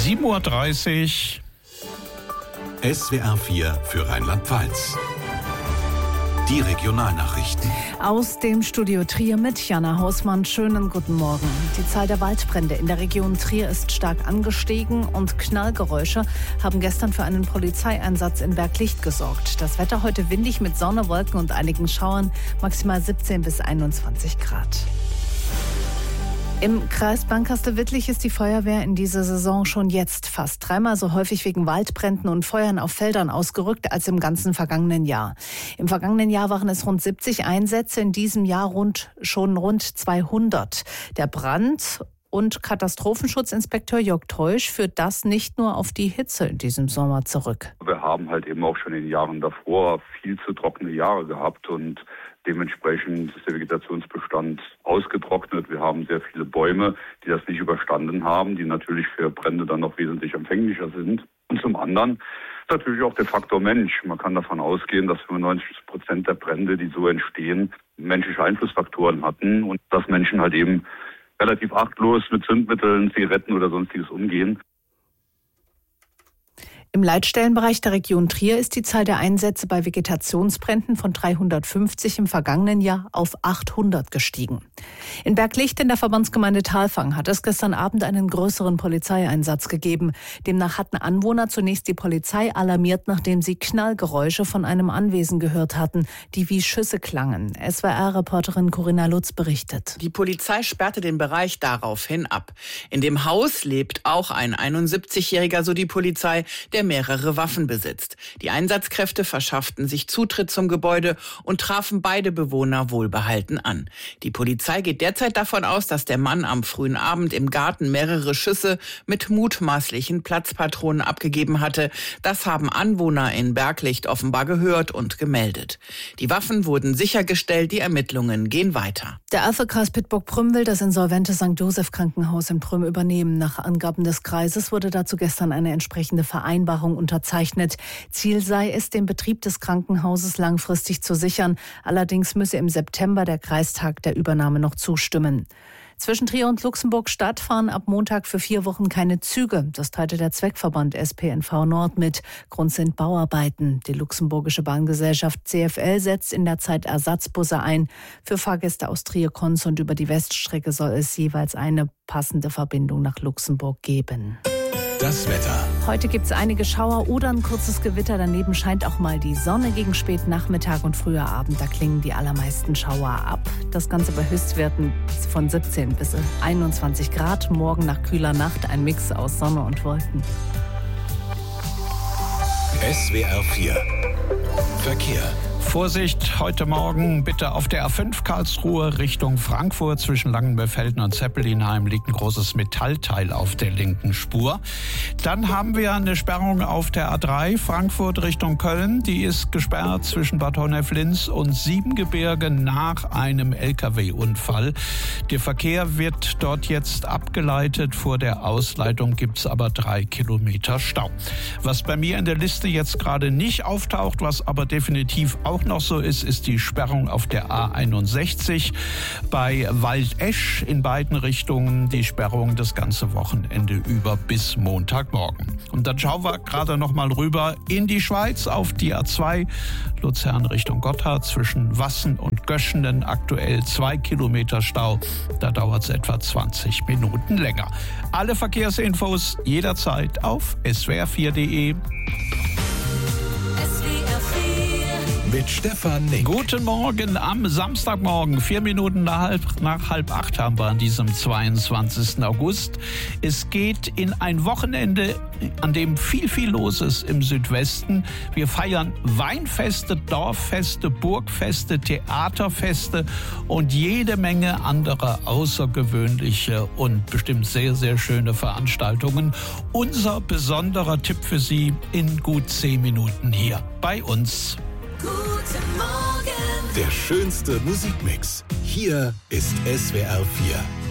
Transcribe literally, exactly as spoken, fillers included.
sieben Uhr dreißig. S W R vier für Rheinland-Pfalz. Die Regionalnachrichten. Aus dem Studio Trier mit Jana Hausmann. Schönen guten Morgen. Die Zahl der Waldbrände in der Region Trier ist stark angestiegen und Knallgeräusche haben gestern für einen Polizeieinsatz in Berglicht gesorgt. Das Wetter heute windig mit Sonne, Wolken und einigen Schauern, maximal siebzehn bis einundzwanzig Grad. Im Kreis Lancaster-Wittlich ist die Feuerwehr in dieser Saison schon jetzt fast dreimal so häufig wegen Waldbränden und Feuern auf Feldern ausgerückt als im ganzen vergangenen Jahr. Im vergangenen Jahr waren es rund siebzig Einsätze, in diesem Jahr rund, schon rund zweihundert. Der Brand- und Katastrophenschutzinspektor Jörg Teusch führt das nicht nur auf die Hitze in diesem Sommer zurück. Wir haben halt eben auch schon in den Jahren davor viel zu trockene Jahre gehabt und dementsprechend ist der Vegetationsbestand ausgetrocknet. Wir haben sehr viele Bäume, die das nicht überstanden haben, die natürlich für Brände dann noch wesentlich empfänglicher sind. Und zum anderen ist natürlich auch der Faktor Mensch. Man kann davon ausgehen, dass fünfundneunzig Prozent der Brände, die so entstehen, menschliche Einflussfaktoren hatten und dass Menschen halt eben relativ achtlos mit Zündmitteln, Zigaretten oder sonstiges umgehen. Im Leitstellenbereich der Region Trier ist die Zahl der Einsätze bei Vegetationsbränden von dreihundertfünfzig im vergangenen Jahr auf achthundert gestiegen. In Berglicht in der Verbandsgemeinde Thalfang hat es gestern Abend einen größeren Polizeieinsatz gegeben. Demnach hatten Anwohner zunächst die Polizei alarmiert, nachdem sie Knallgeräusche von einem Anwesen gehört hatten, die wie Schüsse klangen. S W R-Reporterin Corinna Lutz berichtet. Die Polizei sperrte den Bereich daraufhin ab. In dem Haus lebt auch ein einundsiebzigjähriger, so die Polizei, der mehrere Waffen besitzt. Die Einsatzkräfte verschafften sich Zutritt zum Gebäude und trafen beide Bewohner wohlbehalten an. Die Polizei geht derzeit davon aus, dass der Mann am frühen Abend im Garten mehrere Schüsse mit mutmaßlichen Platzpatronen abgegeben hatte. Das haben Anwohner in Berglicht offenbar gehört und gemeldet. Die Waffen wurden sichergestellt, die Ermittlungen gehen weiter. Der Erfelkreis Pittsburgh-Prüm will das insolvente Sankt Joseph Krankenhaus in Prüm übernehmen. Nach Angaben des Kreises wurde dazu gestern eine entsprechende Vereinbarung unterzeichnet. Ziel sei es, den Betrieb des Krankenhauses langfristig zu sichern. Allerdings müsse im September der Kreistag der Übernahme noch zustimmen. Zwischen Trier und Luxemburg-Stadt fahren ab Montag für vier Wochen keine Züge. Das teilte der Zweckverband S P N V Nord mit. Grund sind Bauarbeiten. Die luxemburgische Bahngesellschaft C F L setzt in der Zeit Ersatzbusse ein. Für Fahrgäste aus Trier-Konz und über die Weststrecke soll es jeweils eine passende Verbindung nach Luxemburg geben. Das Wetter. Heute gibt es einige Schauer oder ein kurzes Gewitter. Daneben scheint auch mal die Sonne gegen Spätnachmittag und früher Abend. Da klingen die allermeisten Schauer ab. Das Ganze bei Höchstwerten von siebzehn bis einundzwanzig Grad. Morgen nach kühler Nacht ein Mix aus Sonne und Wolken. S W R vier. Verkehr. Vorsicht, heute Morgen bitte auf der A fünf Karlsruhe Richtung Frankfurt. Zwischen Langenbefelden und Zeppelinheim liegt ein großes Metallteil auf der linken Spur. Dann haben wir eine Sperrung auf der A drei Frankfurt Richtung Köln. Die ist gesperrt zwischen Bad Honnef-Linz und Siebengebirge nach einem L K W-Unfall. Der Verkehr wird dort jetzt abgeleitet. Vor der Ausleitung gibt es aber drei Kilometer Stau. Was bei mir in der Liste jetzt gerade nicht auftaucht, was aber definitiv auch noch so ist, ist die Sperrung auf der A einundsechzig bei Waldesch in beiden Richtungen. Die Sperrung das ganze Wochenende über bis Montagmorgen. Und dann schauen wir gerade noch mal rüber in die Schweiz auf die A zwei Luzern Richtung Gotthard zwischen Wassen und Göschenen. Aktuell zwei Kilometer Stau. Da dauert es etwa zwanzig Minuten länger. Alle Verkehrsinfos jederzeit auf s w r vier punkt d e. Mit Stefan Nick. Guten Morgen am Samstagmorgen. Vier Minuten nach halb, nach halb acht haben wir an diesem zweiundzwanzigsten August. Es geht in ein Wochenende, an dem viel, viel los ist im Südwesten. Wir feiern Weinfeste, Dorffeste, Burgfeste, Theaterfeste und jede Menge andere außergewöhnliche und bestimmt sehr, sehr schöne Veranstaltungen. Unser besonderer Tipp für Sie in gut zehn Minuten hier bei uns. Guten Morgen. Der schönste Musikmix. Hier ist S W R vier.